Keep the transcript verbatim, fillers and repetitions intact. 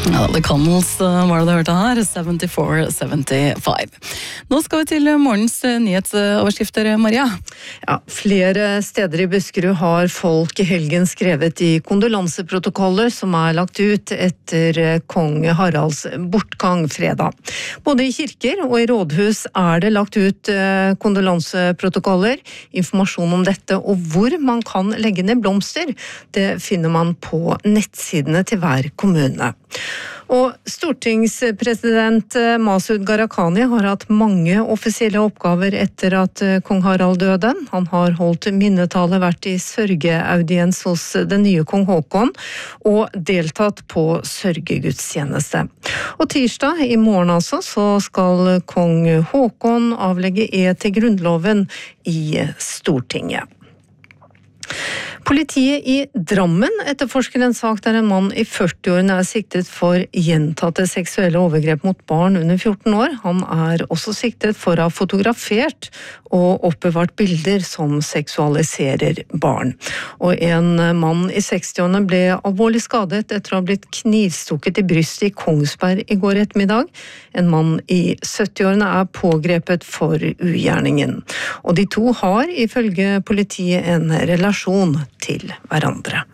Ja, The Connells var det du hørte her, syttifire syttifem. Nå skal vi til morgens nyhetsoverskrifter, Maria. Ja, flere steder i Buskerud har folk i helgen skrevet i kondolanseprotokoller som er lagt ut etter kong Haralds bortgang fredag. Både i kirker og i rådhus er det lagt ut kondolanseprotokoller. Informasjon om dette og hvor man kan legge ned blomster, det finner man på nettsidene til hver kommune. Og stortingspresident Masud Gharahkhani har hatt mange offisielle oppgaver etter at kong Harald døde. Han har holdt minnetale, vært i sørgeaudiens hos den nye kong Håkon og deltatt på sørgegudstjeneste. Og tirsdag i morgen altså, så skal kong Håkon avlegge ed til grunnloven i Stortinget. Politiet i Drammen etterforsker en sak der en mann i førtiårene er siktet for gjentatte seksuelle overgrep mot barn under fjorten år. Han er også siktet for å ha fotografert og oppbevart bilder som seksualiserer barn. Og en mann i sekstiårene ble alvorlig skadet etter å ha blitt knivstukket i brystet i Kongsberg i går ettermiddag. En mann i syttiårene er pågrepet for ugjerningen. Og de to har ifølge politiet en relasjon til hverandre.